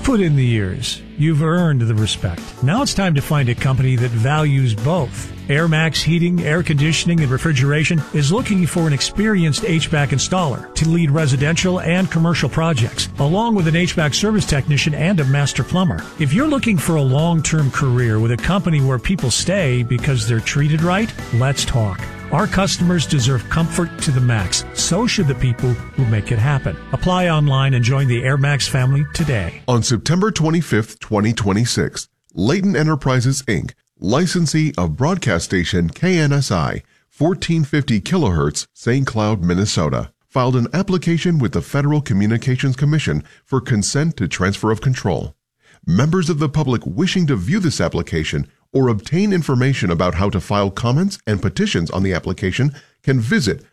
You've put in the years. You've earned the respect. Now it's time to find a company that values both. AirMax Heating, Air Conditioning, and Refrigeration is looking for an experienced HVAC installer to lead residential and commercial projects, along with an HVAC service technician and a master plumber. If you're looking for a long-term career with a company where people stay because they're treated right, let's talk. Our customers deserve comfort to the max. So should the people who make it happen. Apply online and join the AirMax family today. On September 25th, 2026, Leighton Enterprises, Inc., licensee of broadcast station KNSI, 1450 kilohertz, St. Cloud, Minnesota, filed an application with the Federal Communications Commission for consent to transfer of control. Members of the public wishing to view this application or obtain information about how to file comments and petitions on the application can visit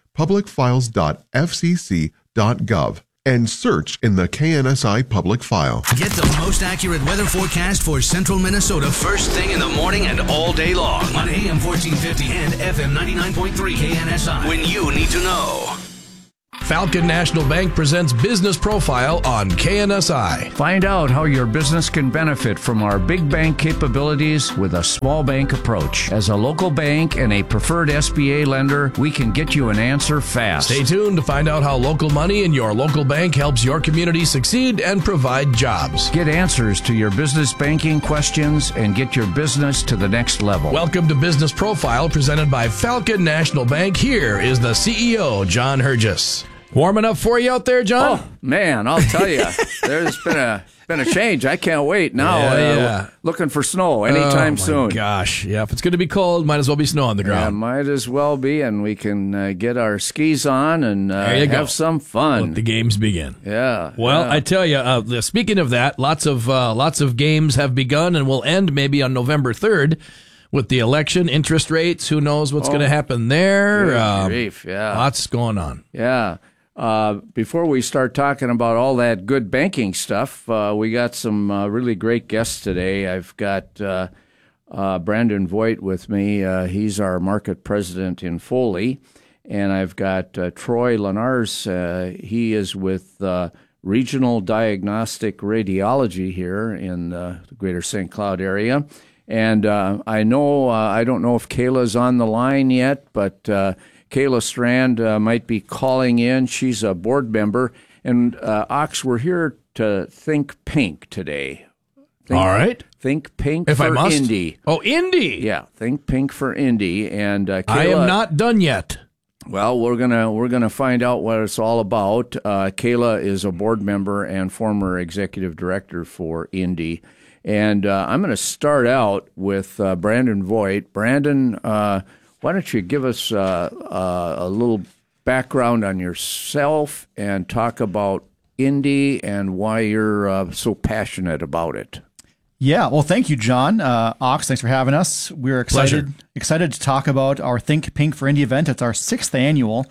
publicfiles.fcc.gov and search in the KNSI public file. Get the most accurate weather forecast for central Minnesota first thing in the morning and all day long on AM 1450 and FM 99.3 KNSI when you need to know. Falcon National Bank presents Business Profile on KNSI. Find out how your business can benefit from our big bank capabilities with a small bank approach. As a local bank and a preferred SBA lender, we can get you an answer fast. Stay tuned to find out how local money in your local bank helps your community succeed and provide jobs. Get answers to your business banking questions and get your business to the next level. Welcome to Business Profile presented by Falcon National Bank. Here is the CEO, John Hergis. Warm enough for you out there, John? Oh, man, I'll tell you, there's been a change. I can't wait now. Looking for snow anytime soon. Oh, my gosh. Yeah, if it's going to be cold, might as well be snow on the ground. Yeah, might as well be, and we can get our skis on and have some fun. Let the games begin. Yeah. Well, I tell you, speaking of that, lots of games have begun and will end maybe on November 3rd. With the election, interest rates, who knows what's going to happen there. Good grief, yeah. Lots going on. Yeah. Before we start talking about all that good banking stuff, we got some really great guests today. I've got Brandon Voigt with me. He's our market president in Foley. And I've got Troy Lenars. He is with Regional Diagnostic Radiology here in the greater St. Cloud area. And I don't know if Kayla's on the line yet, but Kayla Strand might be calling in. She's a board member. And, Ox, we're here to think pink today. All right. Think pink if for I must. Indy. Oh, Indy. Yeah, think pink for Indy. And Kayla, I am not done yet. Well, we're gonna find out what it's all about. Kayla is a board member and former executive director for Indy. And I'm going to start out with Brandon Voigt. Brandon, why don't you give us a little background on yourself and talk about Indy and why you're so passionate about it? Yeah, well, thank you, John. Ox, thanks for having us. We're excited to talk about our Think Pink for Indy event. It's our 6th annual.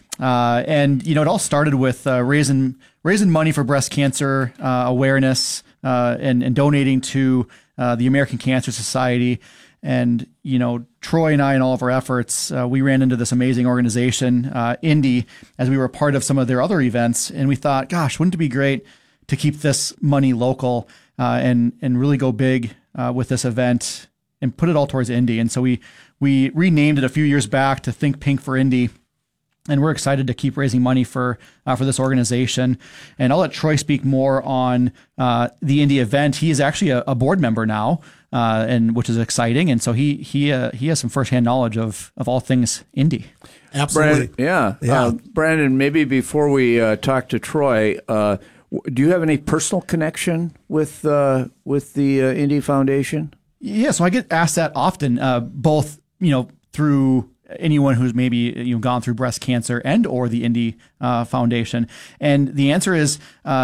And, it all started with raising money for breast cancer awareness and donating to the American Cancer Society. And, Troy and I, in all of our efforts, we ran into this amazing organization, Indy, as we were part of some of their other events. And we thought, gosh, wouldn't it be great to keep this money local and really go big with this event and put it all towards Indy. And so we renamed it a few years back to Think Pink for Indy. And we're excited to keep raising money for this organization. And I'll let Troy speak more on the Indy event. He is actually a board member now, and which is exciting. And so he has some firsthand knowledge of all things Indy. Absolutely. Brandon, maybe before we talk to Troy, do you have any personal connection with the Indy Foundation? Yeah, so I get asked that often, both through anyone who's maybe gone through breast cancer and or the Indy Foundation, and the answer is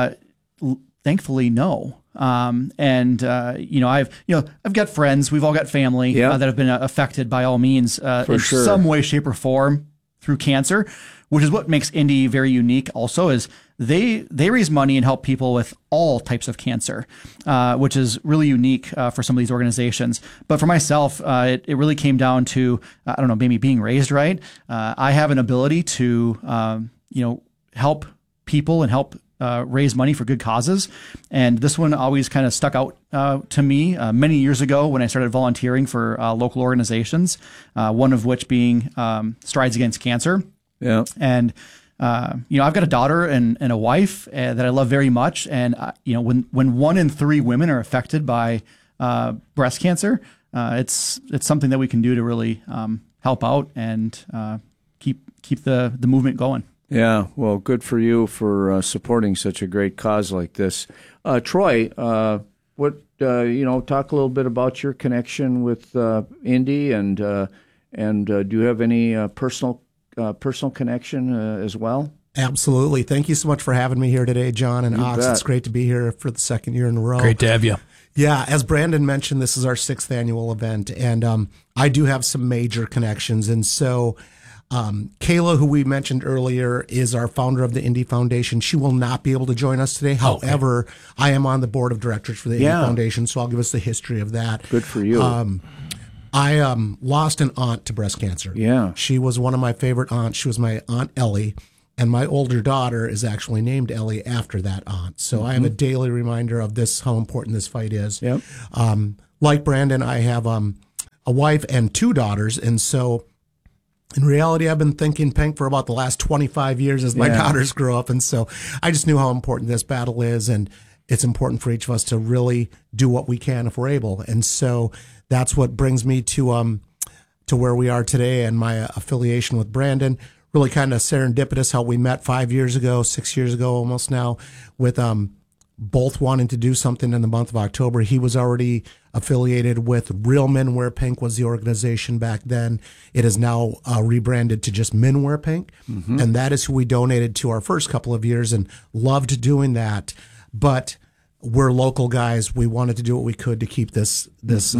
thankfully no. I've got friends, we've all got family that have been affected by all means in some way, shape, or form through cancer, which is what makes Indy very unique. Also, is they raise money and help people with all types of cancer, which is really unique for some of these organizations. But for myself, it really came down to maybe being raised right. I have an ability to help people and help raise money for good causes. And this one always kind of stuck out to me many years ago when I started volunteering for local organizations, one of which being Strides Against Cancer. Yeah. And, I've got a daughter and a wife that I love very much. And, when 1 in 3 women are affected by breast cancer, it's something that we can do to really help out and keep the movement going. Yeah, well, good for you for supporting such a great cause like this. Troy, talk a little bit about your connection with Indy, and do you have any personal connection as well? Absolutely. Thank you so much for having me here today, John and Ox. Bet. It's great to be here for the second year in a row. Great to have you. Yeah, as Brandon mentioned, this is our 6th annual event, and I do have some major connections. And so Kayla, who we mentioned earlier, is our founder of the Indy Foundation. She will not be able to join us today. However, I am on the board of directors for the Indy Foundation, so I'll give us the history of that. Good for you. I lost an aunt to breast cancer. Yeah. She was one of my favorite aunts. She was my Aunt Ellie. And my older daughter is actually named Ellie after that aunt. So I have a daily reminder of this, how important this fight is. Yep. Like Brandon, I have a wife and 2 daughters. And so in reality, I've been thinking pink for about the last 25 years as my daughters grow up. And so I just knew how important this battle is. And it's important for each of us to really do what we can if we're able. And so that's what brings me to where we are today and my affiliation with Brandon. Really kind of serendipitous how we met 5 years ago, 6 years ago almost now, with both wanting to do something in the month of October. He was already affiliated with Real Men Wear Pink was the organization back then. It is now rebranded to just Men Wear Pink. And that is who we donated to our first couple of years and loved doing that. But we're local guys. We wanted to do what we could to keep this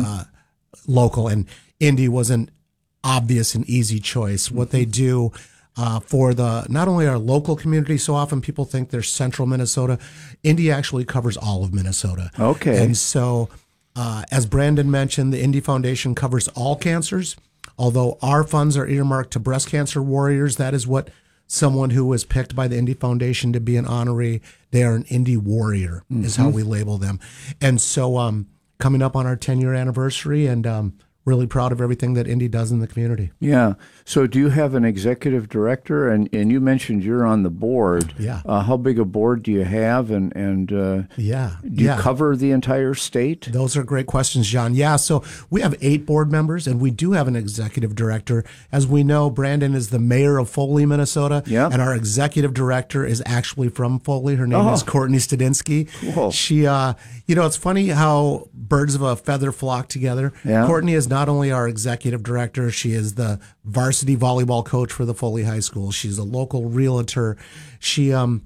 local. And Indy was an obvious and easy choice. What they do for not only our local community, so often people think they're central Minnesota. Indy actually covers all of Minnesota. Okay. And so, as Brandon mentioned, the Indy Foundation covers all cancers. Although our funds are earmarked to breast cancer warriors, that is what someone who was picked by the Indy Foundation to be an honoree, they are an Indy warrior, is how we label them. And so, coming up on our 10-year anniversary, and really proud of everything that Indy does in the community. Yeah. So do you have an executive director? And you mentioned you're on the board. Yeah. How big a board do you have? And do you cover the entire state? Those are great questions, John. Yeah. So we have 8 board members, and we do have an executive director. As we know, Brandon is the mayor of Foley, Minnesota. Yeah. And our executive director is actually from Foley. Her name is Courtney Studinsky. Cool. She, it's funny how birds of a feather flock together. Yeah. Courtney is not only our executive director, she is the varsity volleyball coach for the Foley High School. She's a local realtor. She,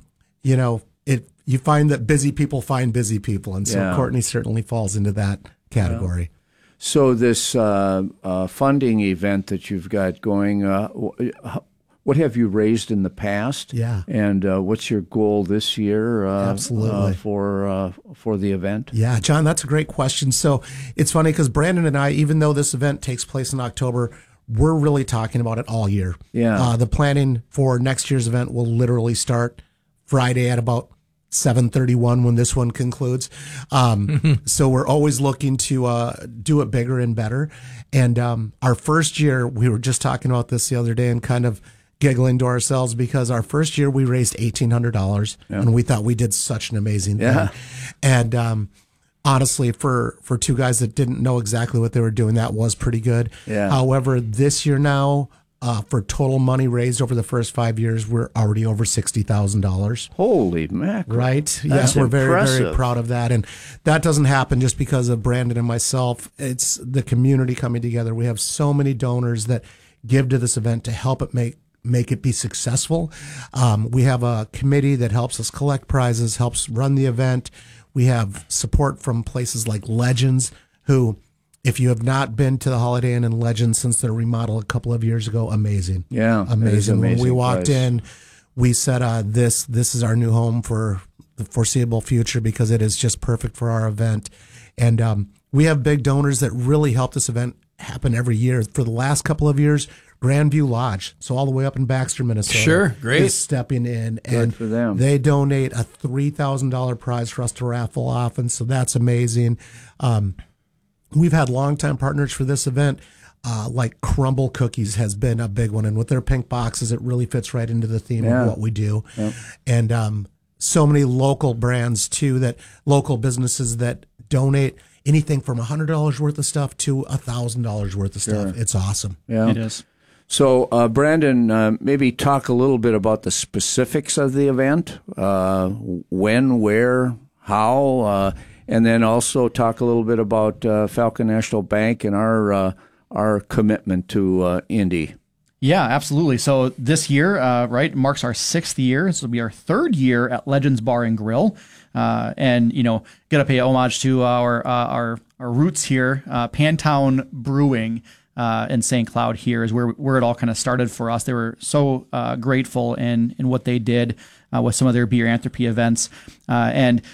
you find that busy people find busy people. And so Courtney certainly falls into that category. Yeah. So this funding event that you've got going, what have you raised in the past? Yeah. And what's your goal this year Absolutely. For the event? Yeah, John, that's a great question. So it's funny because Brandon and I, even though this event takes place in October, we're really talking about it all year. Yeah. The planning for next year's event will literally start Friday at about 7:31 when this one concludes. So we're always looking to do it bigger and better. And our first year, we were just talking about this the other day and kind of giggling to ourselves because our first year we raised $1,800 and we thought we did such an amazing thing. And honestly, for 2 guys that didn't know exactly what they were doing, that was pretty good. Yeah. However, this year now, for total money raised over the first 5 years, we're already over $60,000. Holy mackerel. Right? That's yes, we're very, impressive. very proud of that. And that doesn't happen just because of Brandon and myself. It's the community coming together. We have so many donors that give to this event to help it make it be successful. We have a committee that helps us collect prizes, helps run the event. We have support from places like Legends, who, if you have not been to the Holiday Inn and Legends since their remodel a couple of years ago, amazing. Yeah, amazing. When we walked place. in, we said, this is our new home for the foreseeable future because it is just perfect for our event. And we have big donors that really help this event happen every year. For the last couple of years, Grandview Lodge, so all the way up in Baxter, Minnesota. Sure, great. Is stepping in, and for them. they donate a $3,000 prize for us to raffle off, and so that's amazing. We've had longtime partners for this event, like Crumble Cookies has been a big one, and with their pink boxes, it really fits right into the theme of what we do. Yep. And so many local brands too, that local businesses that donate anything from $100 worth of stuff to $1,000 worth of stuff. It's awesome. Yeah, It is. So, Brandon, maybe talk a little bit about the specifics of the event, when, where, how, and then also talk a little bit about Falcon National Bank and our commitment to Indy. Yeah, absolutely. So this year, right, marks our 6th year. This will be our 3rd year at Legends Bar and Grill. And, got to pay homage to our roots here. Pantown Brewing in St. Cloud here is where it all kind of started for us. They were so grateful in what they did with some of their Beeranthropy events. And,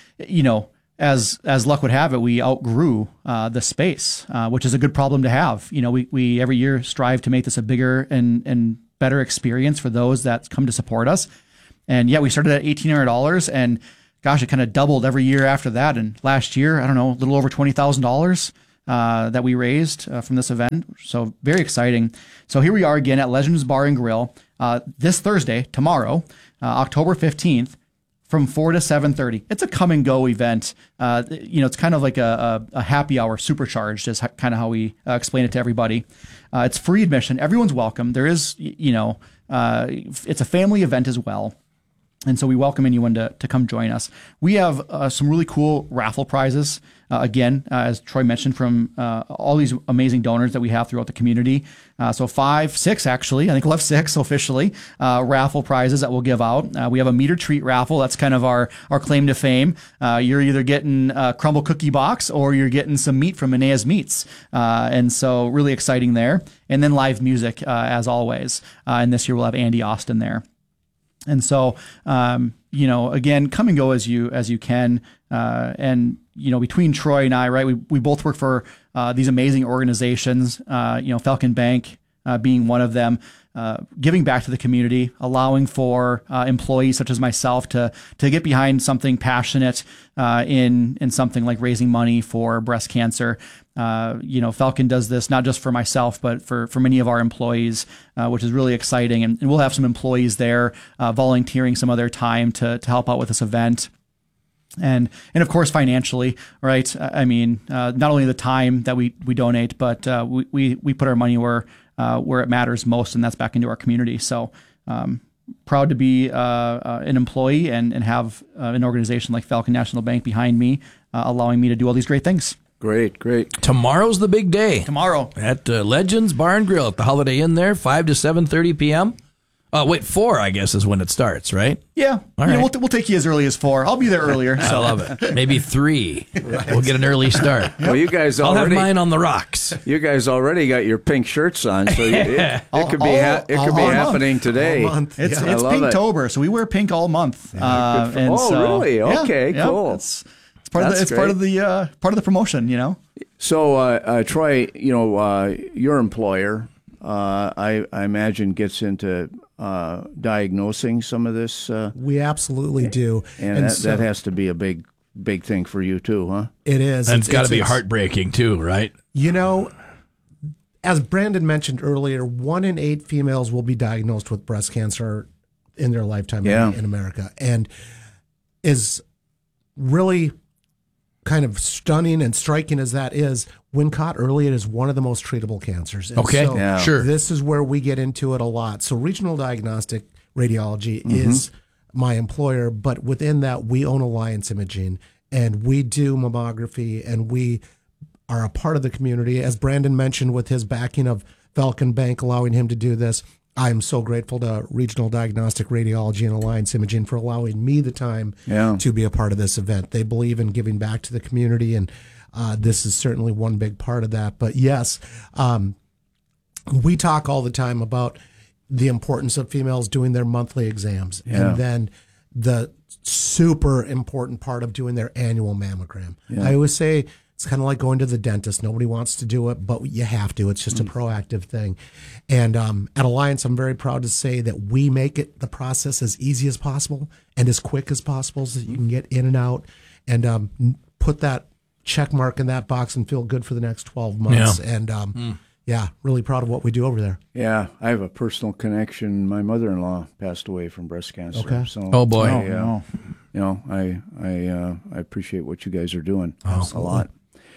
as luck would have it, we outgrew the space, which is a good problem to have. We every year strive to make this a bigger and better experience for those that come to support us. And yeah, we started at $1,800, and gosh, it kind of doubled every year after that. And last year, I don't know, a little over $20,000 that we raised from this event. So very exciting. So here we are again at Legends Bar and Grill this Thursday, tomorrow, October 15th. From 4 to 7:30. It's a come and go event. It's kind of like a happy hour supercharged is kind of how we explain it to everybody. It's free admission. Everyone's welcome. There is, it's a family event as well. And so we welcome anyone to come join us. We have some really cool raffle prizes. Again, as Troy mentioned, from all these amazing donors that we have throughout the community. So 6 actually, I think we'll have 6 officially, raffle prizes that we'll give out. We have a meat or treat raffle. That's kind of our claim to fame. You're either getting a Crumble cookie box or you're getting some meat from Enea's Meats. And so really exciting there. And then live music, as always. And this year we'll have Andy Austin there. And so, again, come and go as you can. And, between Troy and I, right, we both work for these amazing organizations, Falcon Bank being one of them, giving back to the community, allowing for employees such as myself to get behind something passionate in something like raising money for breast cancer. Falcon does this not just for myself, but for many of our employees, which is really exciting. And we'll have some employees there volunteering some of their time to help out with this event. And of course, financially, right? I mean, not only the time that we donate, but we put our money where it matters most, and that's back into our community. So proud to be an employee and have an organization like Falcon National Bank behind me, allowing me to do all these great things. Great. Tomorrow's the big day. Tomorrow. At Legends Bar and Grill at the Holiday Inn there, 5 to 7:30 p.m. 4, I guess, is when it starts, right? Yeah. All right. We'll take you as early as 4. I'll be there earlier. So. I love it. Maybe 3. Right. We'll get an early start. Well, you guys I'll already... have mine on the rocks. You guys already got your pink shirts on, so it could be happening today. It's Pinktober, so we wear pink all month. Really? Okay, cool. It's part of the promotion, So, Troy, your employer, I imagine gets into diagnosing some of this. We absolutely do, and that has to be a big thing for you too, huh? It is. And it's got to be heartbreaking too, right? As Brandon mentioned earlier, 1 in 8 females will be diagnosed with breast cancer in their lifetime in America, and is really kind of stunning and striking as that is, when caught early, it is one of the most treatable cancers. And Sure. This is where we get into it a lot. So Regional Diagnostic Radiology is my employer, but within that, we own Alliance Imaging, and we do mammography, and we are a part of the community. As Brandon mentioned, with his backing of Falcon Bank allowing him to do this, I'm so grateful to Regional Diagnostic Radiology and Alliance Imaging for allowing me the time to be a part of this event. They believe in giving back to the community, and this is certainly one big part of that. But yes, we talk all the time about the importance of females doing their monthly exams, and then the super important part of doing their annual mammogram. I always say It's kind of like going to the dentist. Nobody wants to do it, but you have to. It's just a proactive thing. And at Alliance, I'm very proud to say that we make it the process as easy as possible and as quick as possible so that you can get in and out and put that check mark in that box and feel good for the next 12 months. Yeah. And yeah, really proud of what we do over there. Yeah, I have a personal connection. My mother-in-law passed away from breast cancer. Okay. So oh boy. I appreciate what you guys are doing a lot.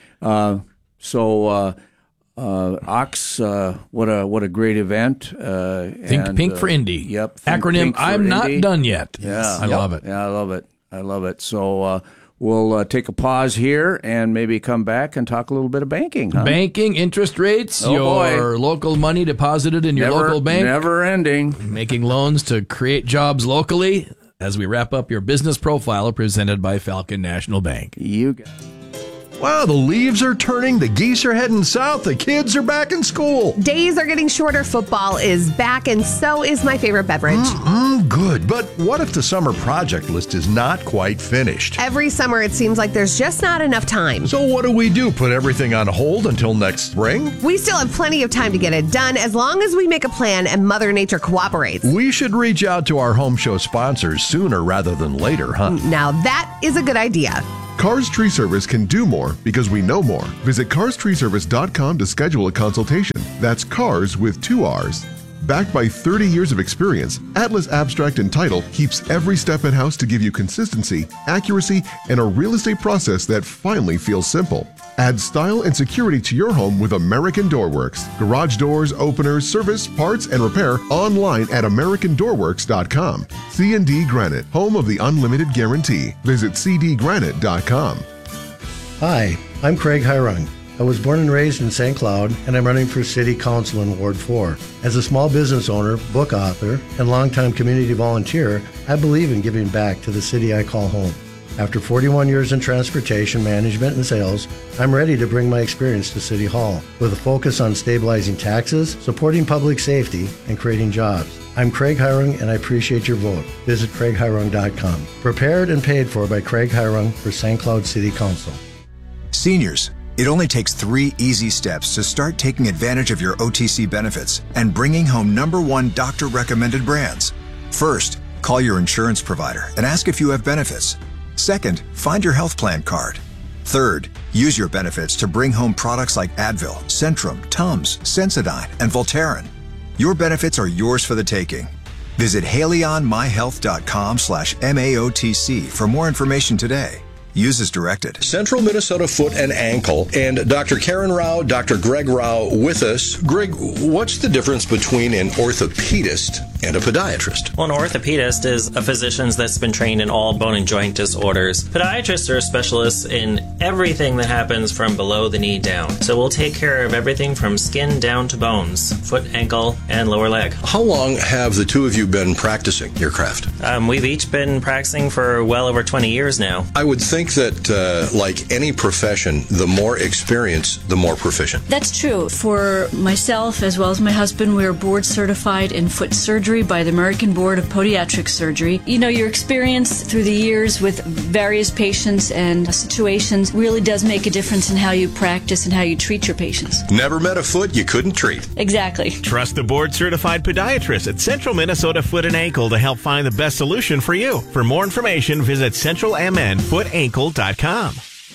Ox, what a great event. Think Pink for Indy. Yep. Acronym, I'm not done yet. Yeah. I love it. Yeah, I love it. So we'll take a pause here and maybe come back and talk a little bit of banking. Huh? Banking, interest rates, your local money deposited in your local bank. Never ending. Making loans to create jobs locally. As we wrap up your business profile presented by Falcon National Bank. You got it. Wow, the leaves are turning, the geese are heading south, the kids are back in school. Days are getting shorter, football is back, and so is my favorite beverage. Good, but what if the summer project list is not quite finished? Every summer it seems like there's just not enough time. So what do? Put everything on hold until next spring? We still have plenty of time to get it done as long as we make a plan and Mother Nature cooperates. We should reach out to our home show sponsors sooner rather than later, huh? Now that is a good idea. Cars Tree Service can do more because we know more. Visit carstreeservice.com to schedule a consultation. That's cars with 2 R's. Backed by 30 years of experience, Atlas Abstract and Title keeps every step in-house to give you consistency, accuracy, and a real estate process that finally feels simple. Add style and security to your home with American Doorworks. Garage doors, openers, service, parts, and repair online at AmericanDoorworks.com. C&D Granite, home of the unlimited guarantee. Visit cdgranite.com. Hi, I'm Craig Hirung. I was born and raised in St. Cloud, and I'm running for City Council in Ward 4. As a small business owner, book author, and longtime community volunteer, I believe in giving back to the city I call home. After 41 years in transportation management and sales, I'm ready to bring my experience to City Hall with a focus on stabilizing taxes, supporting public safety, and creating jobs. I'm Craig Hirung, and I appreciate your vote. Visit CraigHirung.com. Prepared and paid for by Craig Hirung for St. Cloud City Council. Seniors, it only takes 3 easy steps to start taking advantage of your OTC benefits and bringing home #1 doctor-recommended brands. First, call your insurance provider and ask if you have benefits. Second, find your health plan card. Third, use your benefits to bring home products like Advil, Centrum, Tums, Sensodyne, and Voltaren. Your benefits are yours for the taking. Visit HaleyOnMyHealth.com/MAOTC for more information today. Use as directed. Central Minnesota Foot and Ankle, and Dr. Karen Rao, Dr. Greg Rao with us. Greg, what's the difference between an orthopedist and a podiatrist? Well, an orthopedist is a physician that's been trained in all bone and joint disorders. Podiatrists are specialists in everything that happens from below the knee down. So we'll take care of everything from skin down to bones, foot, ankle, and lower leg. How long have the two of you been practicing your craft? We've each been practicing for well over 20 years now. I would think that, like any profession, the more experience, the more proficient. That's true. For myself, as well as my husband, we are board certified in foot surgery by the American Board of Podiatric Surgery. You know, your experience through the years with various patients and situations really does make a difference in how you practice and how you treat your patients. Never met a foot you couldn't treat. Exactly. Trust the board-certified podiatrist at Central Minnesota Foot and Ankle to help find the best solution for you. For more information, visit centralmnfootankle.com.